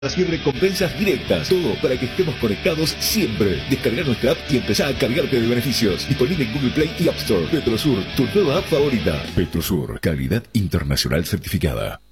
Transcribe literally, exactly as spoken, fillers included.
y recompensas directas. Todo para que estemos conectados siempre. Descarga nuestra app y empezá a cargarte de beneficios. Disponible en Google Play y App Store. Petrosur, tu nueva app favorita. Petrosur, calidad internacional certificada.